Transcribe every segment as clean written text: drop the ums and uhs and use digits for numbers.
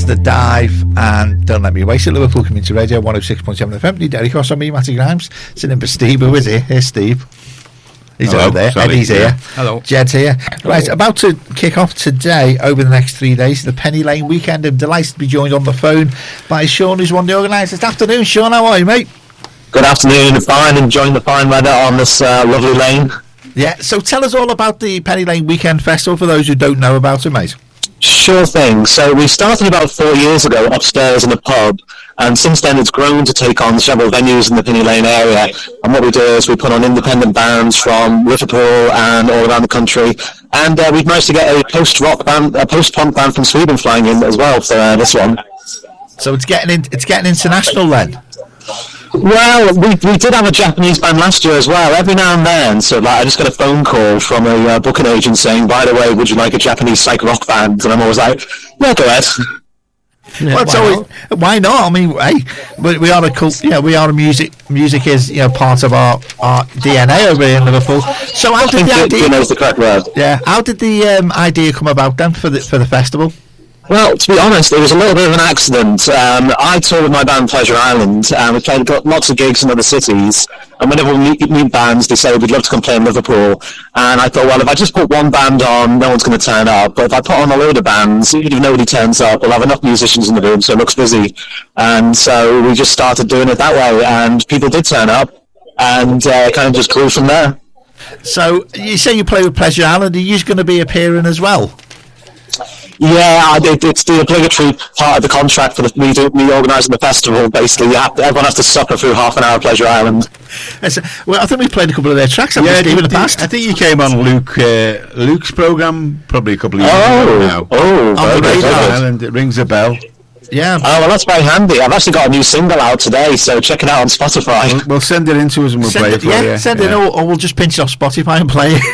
That's The Dive and Don't Let Me Waste It. Liverpool Community Radio 106.7 FM. Derek Ross on me, Matty Grimes. Sitting in for Steve. Who is he? Here's Steve. He's over there. Sorry. Eddie's here. Hello. Jed's here. Right, about to kick off today over the next 3 days, the Penny Lane weekend. I'm delighted to be joined on the phone by Sean, who's one of the organisers. Good afternoon, Sean. How are you, mate? Good afternoon. Fine. Enjoying the fine weather on this lovely lane. Yeah, so tell us all about the Penny Lane Weekend Festival for those who don't know about it, mate. Sure thing. So we started about 4 years ago upstairs in a pub, and since then it's grown to take on several venues in the Penny Lane area. And what we do is we put on independent bands from Liverpool and all around the country, and we've managed to get a post-rock band, a post-punk band from Sweden flying in as well for this one. So it's getting international then. Well, we did have a Japanese band last year as well, every now and then. So I just got a phone call from a booking agent saying, by the way, would you like a Japanese psych rock band? And I'm always like, yeah, go ahead. Yeah, why not? I mean, hey, we are a cult. Yeah, we are a music. Music is part of our DNA over here in Liverpool. So how did the idea? Knows the correct word. Yeah, how did the idea come about then for the festival? Well, to be honest, it was a little bit of an accident. I toured with my band Pleasure Island, and we played lots of gigs in other cities. And whenever we meet bands, they say, we'd love to come play in Liverpool. And I thought, well, if I just put one band on, no one's going to turn up. But if I put on a load of bands, even if nobody turns up, we'll have enough musicians in the room, so it looks busy. And so we just started doing it that way, and people did turn up, and it kind of just grew from there. So you say you play with Pleasure Island. Are you going to be appearing as well? Yeah, it's the obligatory part of the contract for me organising the festival. Basically, everyone has to suffer through half an hour of Pleasure Island. Well, I think we played a couple of their tracks. In the past. I think you came on Luke's programme probably a couple of years ago now. On the Radio Island, it rings a bell. Yeah. Oh, well, that's very handy. I've actually got a new single out today, so check it out on Spotify. We'll send it in to us and we'll play it for you. Yeah, send it, or we'll just pinch it off Spotify and play it.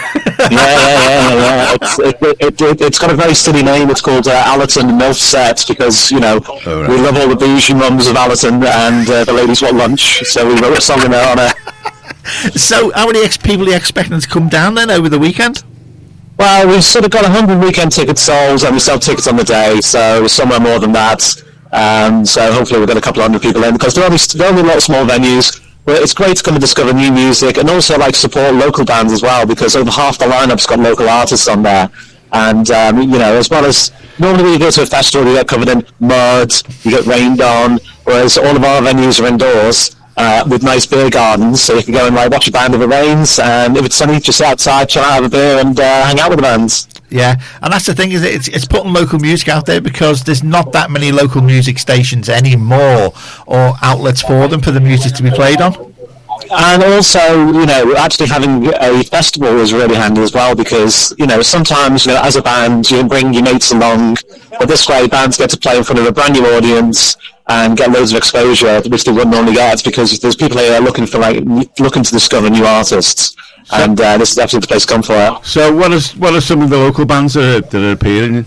Yeah. It's got a very silly name. It's called Allerton MILF Set because, we love all the bougie mums of Allerton and the ladies want lunch, so we wrote a song in their honour. So, how many people are you expecting to come down then over the weekend? Well, we've sort of got 100 weekend tickets sold, and we sell tickets on the day, so somewhere more than that. So hopefully we'll get a couple of hundred people in, because there are only a lot of small venues. But it's great to come and discover new music, and also support local bands as well, because over half the lineup's got local artists on there. And as well as normally when you go to a festival, you get covered in mud, you get rained on, whereas all of our venues are indoors. With nice beer gardens, so you can go and watch a band if it rains, and if it's sunny, just sit outside, chill out, have a beer, and hang out with the bands. Yeah, and that's the thing, is it's putting local music out there, because there's not that many local music stations anymore, or outlets for them, for the music to be played on. And also, actually having a festival is really handy as well, because, sometimes, as a band, you bring your mates along, but this way bands get to play in front of a brand new audience and get loads of exposure, which they wouldn't normally get, because there's people here looking to discover new artists, and this is absolutely the place to come for it. So what are some of the local bands that are appearing?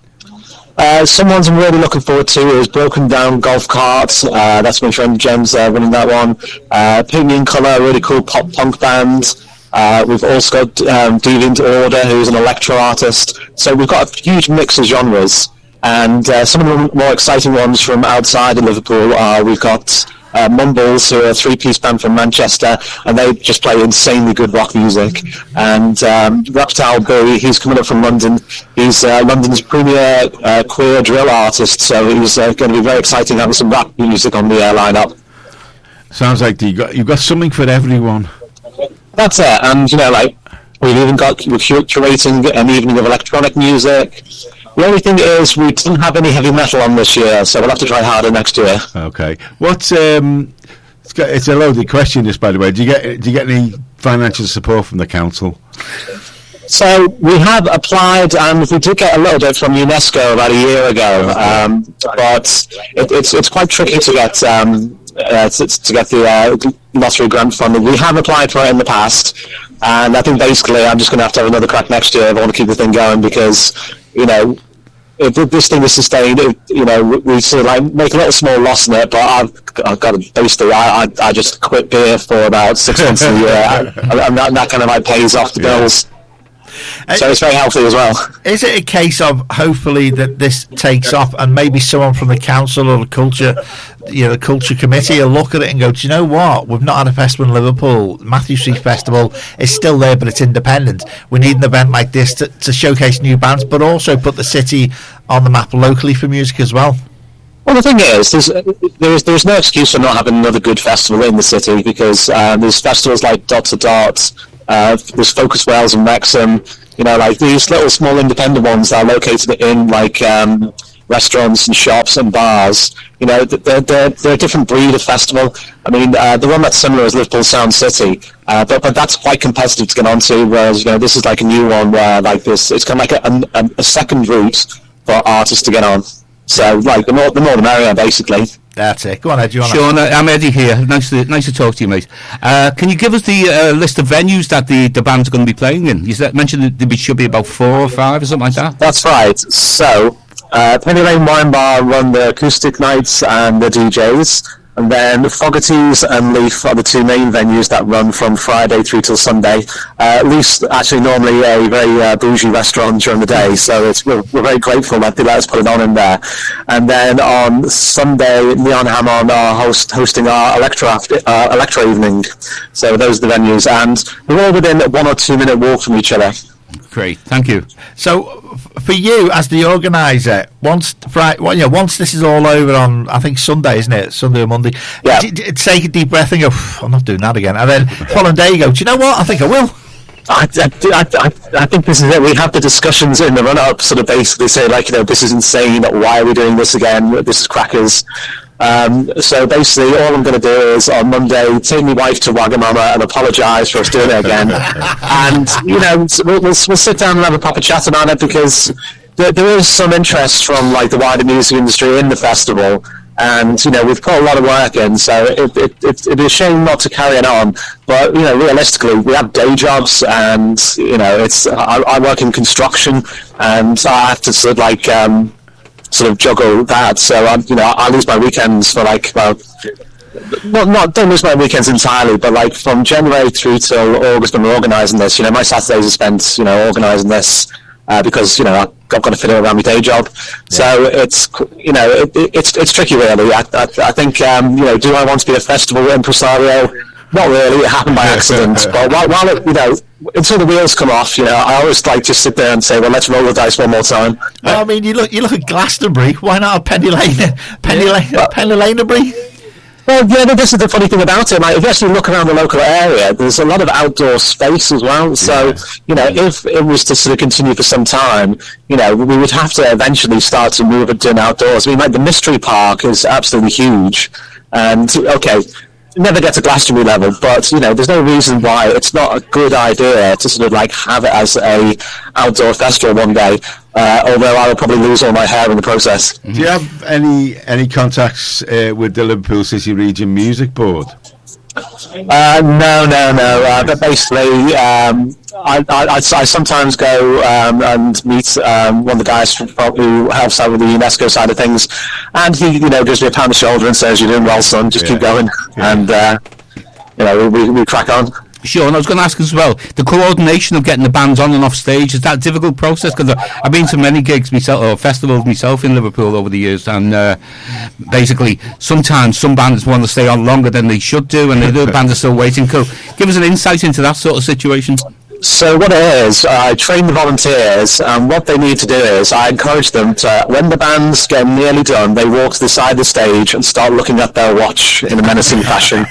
Some ones I'm really looking forward to is Broken Down Golf Cart. That's my friend Jem's running that one. Pinion Colour, a really cool pop punk band. We've also got Deviant Order, who's an electro artist. So we've got a huge mix of genres. And some of the more exciting ones from outside of Liverpool are, we've got Mumbles, who are a three-piece band from Manchester, and they just play insanely good rock music. And Reptile B, he's coming up from London. He's London's premier queer drill artist, so he's going to be very exciting having some rap music on the lineup. Sounds like you've got something for everyone. That's it, and we've even got, we're curating an evening of electronic music. The only thing is we didn't have any heavy metal on this year, so we'll have to try harder next year. Okay. What's it's a loaded question, this, by the way. Do you get any financial support from the council? So we have applied, and we did get a little bit from UNESCO about a year ago, but it's quite tricky to get the lottery grant funding. We have applied for it in the past, and I think basically I'm just going to have another crack next year if I want to keep the thing going, because if this thing is sustained, we sort of make a little small loss in it, but I've got to basically, I just quit beer for about 6 months a year, and that kind of pays off the bills. So it's very healthy as well. Is it a case of hopefully that this takes off and maybe someone from the council or the culture committee will look at it and go, do you know what? We've not had a festival in Liverpool. Matthew Street Festival is still there, but it's independent. We need an event like this to showcase new bands, but also put the city on the map locally for music as well. Well, the thing is, there's no excuse for not having another good festival in the city, because there's festivals like Dot to Dot, there's Focus Wales and Wrexham, like these little small independent ones that are located in like restaurants and shops and bars. They're a different breed of festival. I mean, the one that's similar is Liverpool Sound City, but that's quite competitive to get onto, whereas this is like a new one where like this, it's kind of like a second route for artists to get on. So, like, the more the merrier, basically. That's it. Go on, Ed. Sean, I'm Eddie here. Nice to talk to you, mate. Can you give us the list of venues that the bands are going to be playing in? You mentioned that there should be about 4 or 5 or something like that. That's right. So, Penny Lane Wine Bar run the acoustic nights and the DJs. And then Fogarty's and Leaf are the 2 main venues that run from Friday through till Sunday. Leaf's actually normally a very bougie restaurant during the day, so we're very grateful that they let us put it on in there. And then on Sunday, Leon Hammond are hosting our Electro evening. So those are the venues, and we're all within a 1 or 2 minute walk from each other. Great, thank you. So, for you as the organizer, once this is all over on, I think Sunday, isn't it? Sunday or Monday. Yeah. Take a deep breath and go, I'm not doing that again. And then following day you go, do you know what? I think I will. I think this is it. We have the discussions in the run-up, sort of basically say, like, this is insane. Why are we doing this again? This is crackers. So basically, all I'm going to do is on Monday take my wife to Wagamama and apologise for us doing it again, and we'll sit down and have a proper chat about it, because there is some interest from like the wider music industry in the festival, and we've put a lot of work in, so it'd be a shame not to carry it on. But realistically, we have day jobs, and I work in construction, and I have to sort of juggle that, so I lose my weekends for don't lose my weekends entirely, but like from January through till August when we're organising this, my Saturdays are spent organising this, because I've got to fit it around my day job. So it's it's tricky, really. I think do I want to be a festival impresario? Not really. It happened by accident. But while it, until the wheels come off, I always like to sit there and say, well, let's roll the dice one more time. Well, I mean, you look at Glastonbury. Why not a Penny Lanebury? Well, this is the funny thing about it. Like, if you actually look around the local area, there's a lot of outdoor space as well. So, if it was to sort of continue for some time, we would have to eventually start to move it doing outdoors. I mean, like the Mystery Park is absolutely huge, and never get to Glastonbury level, but there's no reason why it's not a good idea to sort of like have it as a outdoor festival one day. Although I will probably lose all my hair in the process. Do you have any contacts with the Liverpool City Region Music Board? No. But basically, I sometimes go and meet one of the guys who helps out with the UNESCO side of things, and he gives me a pat on the shoulder and says, "You're doing well, son. Just keep going." And we crack on. Sure, and I was going to ask as well, the coordination of getting the bands on and off stage, is that a difficult process? Because I've been to many gigs myself, or festivals myself in Liverpool over the years, and basically sometimes some bands want to stay on longer than they should do, and the other bands are still waiting. Give us an insight into that sort of situation. So what it is, I train the volunteers, and what they need to do is I encourage them to, when the band's get nearly done, they walk to the side of the stage and start looking at their watch in a menacing fashion.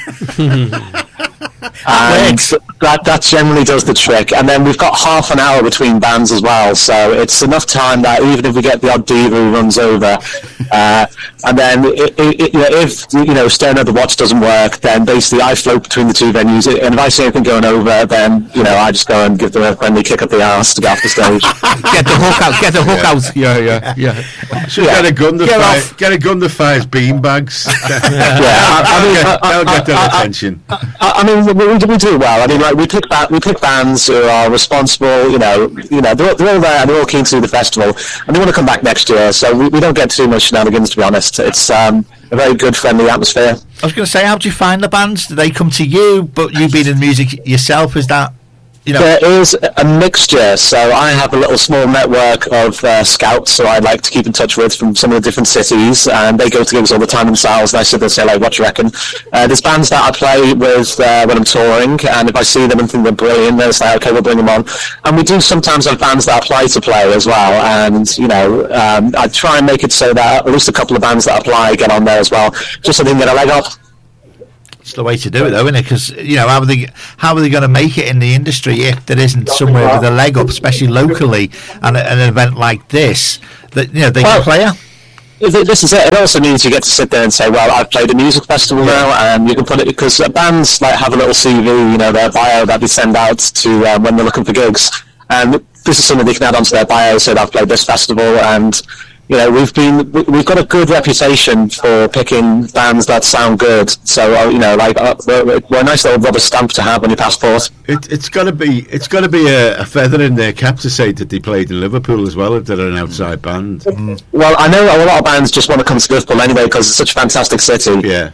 And that generally does the trick. And then we've got half an hour between bands as well, so it's enough time that even if we get the odd diva who runs over, and then if staring at the watch doesn't work, then basically I float between the two venues, and if I see anything going over, then I just go and give them a friendly kick up the arse to get off the stage. Get the hook out. Yeah. Should get a gun that fires beanbags. That'll get their attention. I mean, we do well. I mean, like we pick bands who are responsible. They're all there and they're all keen to do the festival, and they want to come back next year. So we don't get too much shenanigans, to be honest. It's a very good, friendly atmosphere. I was going to say, how do you find the bands? Do they come to you? But you being in music yourself, is that? There is a mixture. So I have a little small network of scouts who I like to keep in touch with from some of the different cities, and they go to gigs all the time themselves, and I sit there and say, like, what do you reckon? There's bands that I play with when I'm touring, and if I see them and think they're brilliant, then it's like, okay, we'll bring them on. And we do sometimes have bands that I apply to play as well, and, I try and make it so that at least a couple of bands that apply get on there as well, just so they can get a leg up. It's the way to do it, though, isn't it? Because how are they going to make it in the industry if there isn't somewhere with a leg up, especially locally, and an event like this that they can play at? This is it. It also means you get to sit there and say, "Well, I've played a music festival now," and you can put it because bands have a little CV, their bio that they send out to when they're looking for gigs, and this is something they can add onto their bio. So I've played this festival, and we've got a good reputation for picking bands that sound good. So we're a nice little rubber stamp to have on your passport. It's got to be a feather in their cap to say that they played in Liverpool as well if they're an outside band. Well, I know a lot of bands just want to come to Liverpool anyway because it's such a fantastic city. Yeah.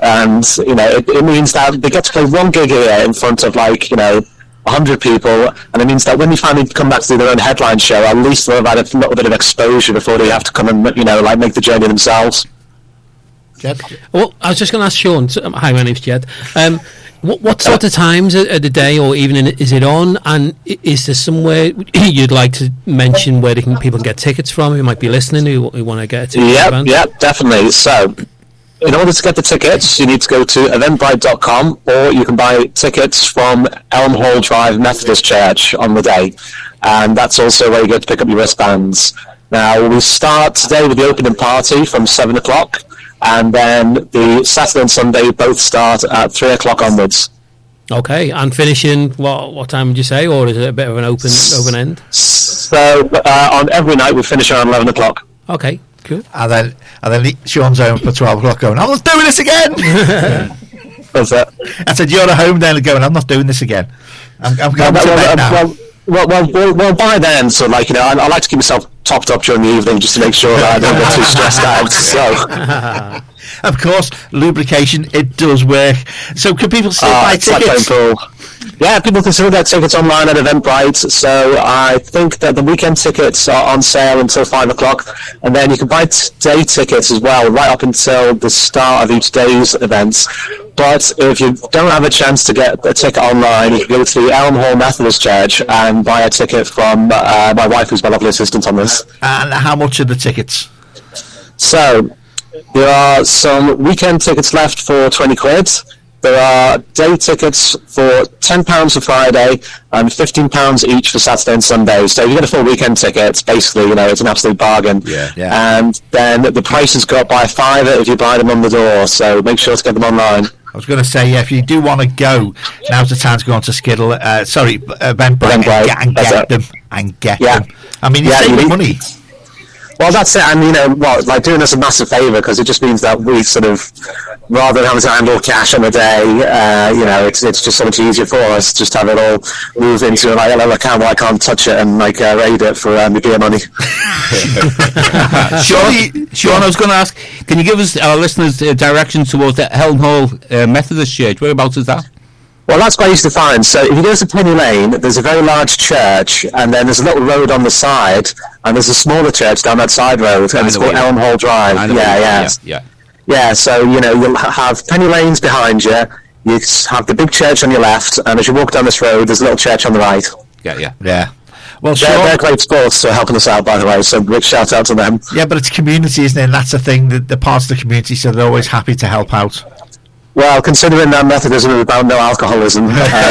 It means that they get to play one gig here in front of 100 people, and it means that when they finally come back to do their own headline show, at least they'll have had a little bit of exposure before they have to come and make the journey themselves. Jed? Well, I was just going to ask Sean. Hi, my name's Jed. What sort of times of the day or evening is it on, and is there somewhere you'd like to mention where people can get tickets from who might be listening who want to get a ticket? Yeah, definitely. So in order to get the tickets, you need to go to eventbrite.com, or you can buy tickets from Elm Hall Drive Methodist Church on the day, and that's also where you go to pick up your wristbands. Now, we start today with the opening party from 7 o'clock, and then the Saturday and Sunday both start at 3 o'clock onwards. Okay, and finishing, what time would you say, or is it a bit of an open end? So, on every night we finish around 11 o'clock. Okay. Cool. And then Sean's home for 12 o'clock going, I'm not doing this again! What's that? I said, you're at home then going, I'm not doing this again. I'm going to bed now. Well, by then, so I like to keep myself topped up during the evening just to make sure that I don't get too stressed out. So, of course, lubrication, it does work. So, can people still buy tickets? Yeah, people can still get tickets online at Eventbrite. So I think that the weekend tickets are on sale until 5 o'clock, and then you can buy day tickets as well, right up until the start of each day's events. But if you don't have a chance to get a ticket online, you can go to the Elm Hall Methodist Church and buy a ticket from my wife, who's my lovely assistant on this. And how much are the tickets? So there are some weekend tickets left for 20 quid. There are day tickets for £10 for Friday and £15 each for Saturday and Sunday. So you get a full weekend ticket. It's basically, it's an absolute bargain. Yeah. And then the prices go up by £5 if you buy them on the door. So make sure to get them online. I was going to say, if you do want to go, now's the time to go on to Eventbrite and get them. I mean, you're saving money. Well, that's it, and doing us a massive favour because it just means that we sort of, rather than having to handle cash on the day, it's just so much easier for us just to have it all move into a little account where I can't touch it and raid it for my beer money. Sean, I was going to ask, can you give us our listeners directions towards the Elm Hall Methodist Church? Whereabouts is that? Well, that's quite easy to find. So if you go to Penny Lane, there's a very large church, and then there's a little road on the side, and there's a smaller church down that side road, and it's called Elm Hall Drive. Yeah, so, you'll have Penny Lanes behind you, you have the big church on your left, and as you walk down this road, there's a little church on the right. Yeah. Well, they're great sports for helping us out, by the way, so big shout out to them. Yeah, but it's community, isn't it? And that's the thing, that the parts of the community, so they're always happy to help out. Well, considering that Methodism is about no alcoholism,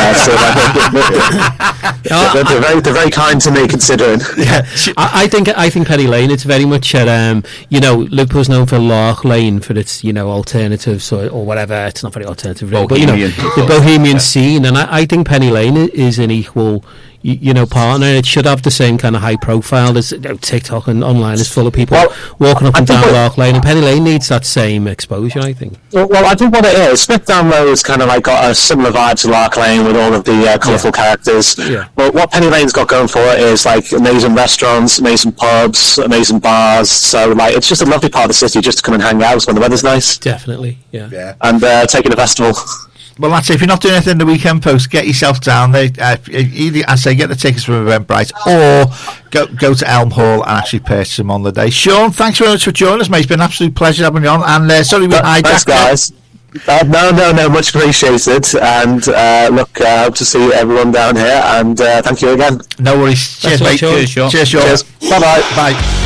they're very kind to me. Considering, I think Penny Lane. It's very much Liverpool's known for Lark Lane for its alternatives or whatever. It's not very alternative, really, but the bohemian scene, and I think Penny Lane is an equal partner. It should have the same kind of high profile as TikTok and online is full of people walking up and down Lark Lane, and Penny Lane needs that same exposure, I think. Well, I think what it is, Smithdown Road's kind of got a similar vibe to Lark Lane with all of the colourful characters. Yeah. But what Penny Lane's got going for it is amazing restaurants, amazing pubs, amazing bars. So it's just a lovely part of the city just to come and hang out when the weather's nice. Definitely, yeah. And taking a festival. Well, that's it. If you're not doing anything in the Weekend Post, get yourself down there. Either, I say, get the tickets from Eventbrite, or go to Elm Hall and actually purchase them on the day. Sean, thanks very much for joining us, mate. It's been an absolute pleasure having you on. And sorry we hijacked. Thanks, guys. No, much appreciated. And look, hope to see everyone down here. And thank you again. No worries. Cheers, mate. Cheers, Sean. Cheers, Sean. Cheers. Bye-bye. Bye.